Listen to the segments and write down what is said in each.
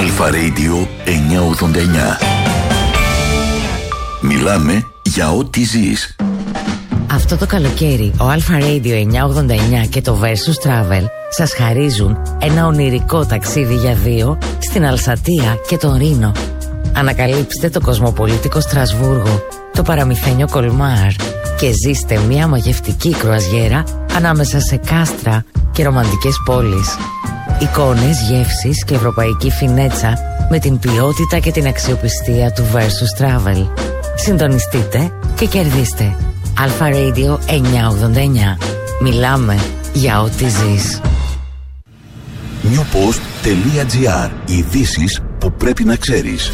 Αλφα Radio 989. Μιλάμε για ό,τι ζεις. Αυτό το καλοκαίρι ο Αλφα Radio 989 και το Versus Travel σας χαρίζουν ένα ονειρικό ταξίδι για δύο στην Αλσατία και τον Ρήνο. Ανακαλύψτε το κοσμοπολίτικο Στρασβούργο, το παραμυθένιο Κολμάρ και ζήστε μια μαγευτική κρουαζιέρα ανάμεσα σε κάστρα και ρομαντικές πόλεις. Εικόνες, γεύσεις και ευρωπαϊκή φινέτσα με την ποιότητα και την αξιοπιστία του Versus Travel. Συντονιστείτε και κερδίστε. Αλφα Radio 989. Μιλάμε για ό,τι ζεις. newpost.gr. Ειδήσεις που πρέπει να ξέρεις.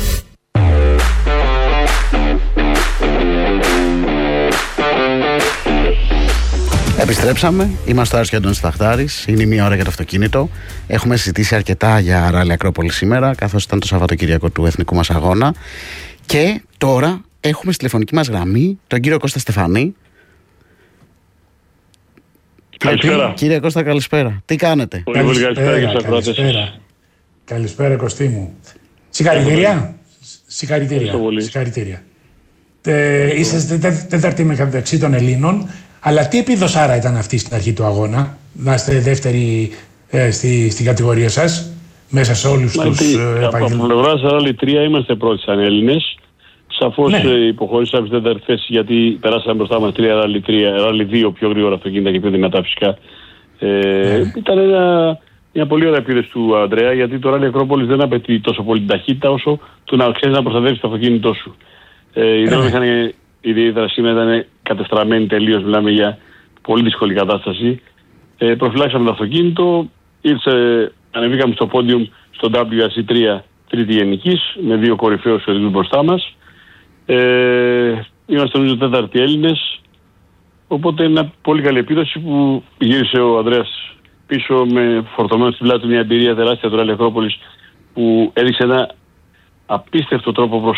Επιστρέψαμε, είμαστε ο Άρης και ο Αντώνης Ταχτάρης. Είναι η μία ώρα για το αυτοκίνητο. Έχουμε συζητήσει αρκετά για Ράλι Ακρόπολη σήμερα, καθώς ήταν το Σαββατοκύριακο του εθνικού μας αγώνα. Και τώρα έχουμε στη τηλεφωνική μας γραμμή τον κύριο Κώστα Στεφανή. Καλησπέρα. Κύριε Κώστα, καλησπέρα. Τι κάνετε? Καλησπέρα, Κωστή μου. Συγχαρητήρια. Συγχαρητήρια. Είστε τέταρτη μεταξύ των Ελλήνων. Αλλά τι επιδοσάρα ήταν αυτή στην αρχή του αγώνα, να είστε δεύτερη στην κατηγορία σας, μέσα σε όλους τους επαγγελματίες? Από πλευράς Ράλι 3 είμαστε πρώτοι σαν Έλληνες. Σαφώς υποχωρήσαμε στην τέταρτη θέση γιατί περάσαμε μπροστά μας 3 Ράλι 2 πιο γρήγορα αυτοκίνητα και πιο δυνατά φυσικά. Ήταν μια πολύ ωραία επίδεση του Ανδρέα, γιατί το Ράλι Ακρόπολης δεν απαιτεί τόσο πολύ την ταχύτητα όσο το να ξέρεις να προστατεύεις το αυτοκίνητό σου. Ιδιαίτερα σήμερα ήταν κατεστραμμένη τελείως, μιλάμε για πολύ δύσκολη κατάσταση. Προφυλάξαμε το αυτοκίνητο, ανεβήκαμε στο πόντιουμ στο WRC3 τρίτη γενικής με δύο κορυφαίους οδηγούς μπροστά μας. Είμαστε νομίζω τέταρτοι Έλληνες, οπότε είναι μια πολύ καλή επίδοση που γύρισε ο Ανδρέας πίσω με φορτωμένο στην πλάτη του μια εμπειρία τεράστια του Ράλι Ακρόπολης που έδειξε ένα απίστευτο τρόπο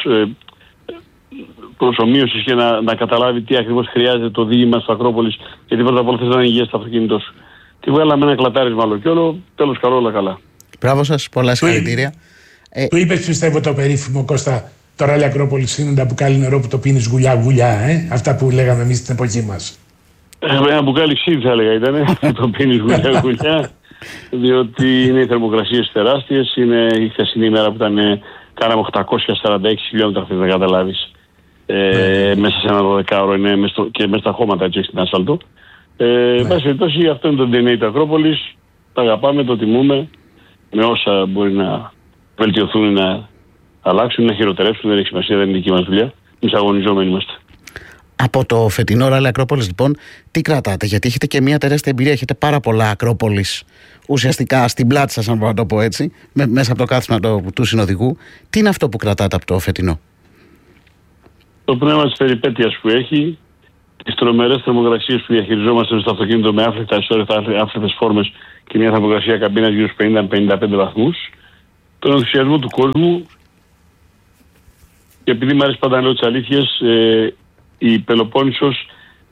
προσομοίωσης και να καταλάβει τι ακριβώς χρειάζεται το οδήγημα στο Ακρόπολης, γιατί πρώτα απ' όλα θες να είναι υγιές το αυτοκίνητό σου. Τη βγάλαμε ένα κλατάρισμα άλλο κι όλο, τέλος καλό, όλα καλά. Μπράβο σας, πολλά συγχαρητήρια. Του είπες, πιστεύω, το περίφημο, Κώστα, το Ράλι Ακρόπολης είναι ένα μπουκάλι νερό που το πίνεις γουλιά-γουλιά, αυτά που λέγαμε εμείς στην εποχή μας. Ένα μπουκάλι ξύδι θα έλεγα ήταν, το πίνεις γουλιά-γουλιά, διότι είναι οι θερμοκρασίες τεράστιες, είναι η χθεσινή ημέρα που κάναμε 846 χιλιόμετρα, θες να καταλάβεις. Μέσα σε ένα 12ωρο είναι και μέσα στα χώματα, έτσι, στην άσφαλτο. Εν πάση περιπτώσει, αυτό είναι το DNA του Ακρόπολης. Τα αγαπάμε, το τιμούμε με όσα μπορεί να βελτιωθούν, να αλλάξουν, να χειροτερεύσουν. Δεν έχει σημασία, δεν είναι δική μας δουλειά. Εμείς αγωνιζόμενοι είμαστε. Από το φετινό Ράλι Ακρόπολης, λοιπόν, τι κρατάτε? Γιατί έχετε και μια τεράστια εμπειρία, έχετε πάρα πολλά Ακρόπολης ουσιαστικά στην πλάτη σας, αν μπορώ να το πω έτσι, μέσα από το κάθισμα του συνοδηγού. Τι είναι αυτό που κρατάτε από το φετινό? Το πνεύμα της περιπέτειας που έχει, τις τρομερές θερμοκρασίες που διαχειριζόμαστε στο αυτοκίνητο με άφλεκτες φόρμες και μια θερμοκρασία καμπίνας γύρω στους 50-55 βαθμούς, τον ενθουσιασμό του κόσμου, και επειδή μου αρέσει πάντα να λέω τις αλήθειες, η Πελοπόννησος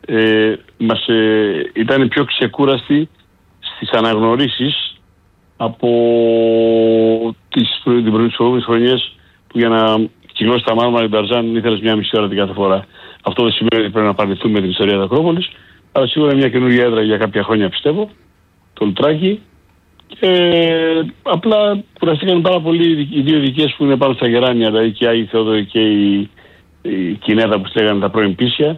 ήταν πιο ξεκούραστη στις αναγνωρίσεις από τις προηγούμενες χρονιές που για να κυκλώσει τα μάρμαρα του Ταρζάν ήθελες μια μισή ώρα την κάθε φορά. Αυτό δεν σημαίνει ότι πρέπει να παραιτηθούμε με την ιστορία της Ακρόπολης, αλλά σίγουρα μια καινούργια έδρα για κάποια χρόνια, πιστεύω, το Λουτράκι. Απλά κουραστήκαν πάρα πολύ οι δύο ειδικές που είναι πάνω στα γεράνια, δηλαδή και η Άγιοι Θεόδωροι και η Κινέδα που στέγανε τα πρώην Πίσια.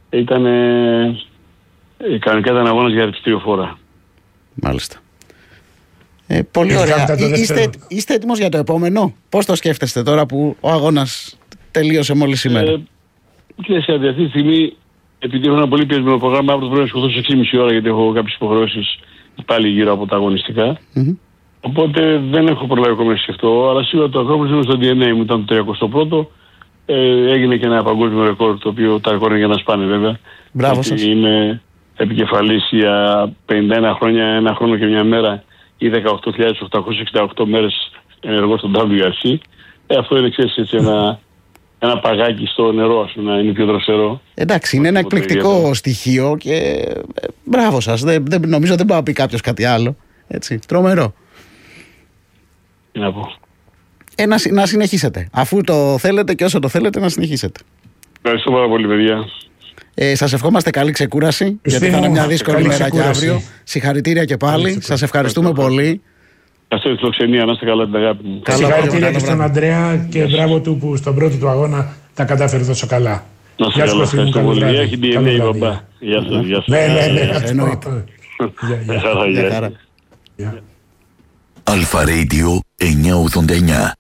Κανονικά ήταν αγώνας για αριστείοφόρα. Μάλιστα. Πολύ ωραία. Είστε έτοιμος για το επόμενο? Πώς το σκέφτεστε τώρα που ο αγώνας τελείωσε μόλις σήμερα? Κοιτάξτε, αυτή τη στιγμή, επειδή έχω ένα πολύ πιεσμένο πρόγραμμα, αύριο πρέπει να σκοτώσω 6,5 ώρα γιατί έχω κάποιες υποχρεώσεις πάλι γύρω από τα αγωνιστικά. Οπότε δεν έχω προλάβει ακόμα να σκεφτώ, αλλά σίγουρα το Ακρόπολης είναι στο DNA μου, ήταν το 31ο. Έγινε και ένα παγκόσμιο ρεκόρ, το οποίο τα ρεκόρ είναι για να σπάνε βέβαια. Μπράβο σας. Είμαι επικεφαλής για 51 χρόνια, ένα χρόνο και μια μέρα ή 18.868 μέρες ενεργό στο WRC. Αυτό είναι, ξέρεις, έτσι ένα παγάκι στο νερό, ας πούμε, να είναι πιο δροσερό. Εντάξει, είναι ένα εκπληκτικό στοιχείο και μπράβο σας. Νομίζω δεν πάω να πει κάποιος κάτι άλλο. Έτσι, τρομερό. Τι να πω. Να συνεχίσετε. Αφού το θέλετε και όσο το θέλετε, να συνεχίσετε. Ευχαριστώ πάρα πολύ, παιδιά. Σας ευχόμαστε καλή ξεκούραση, γιατί θα είναι μια δύσκολη μέρα και αύριο. Συγχαρητήρια και πάλι. Σας ευχαριστούμε πολύ. Ευχαριστώ τη φιλοξενία, να είστε καλά, την αγάπη μου. Συγχαρητήρια και στον Αντρέα και μπράβο του που στον πρώτο του αγώνα τα κατάφερε τόσο καλά. Να είστε καλά, ευχαριστώ πολύ. Έχει DNA η μπαμπά. Γεια σας, γεια σας. Ναι, εννοείται. Γεια χαρά. Αλφα Radio 989.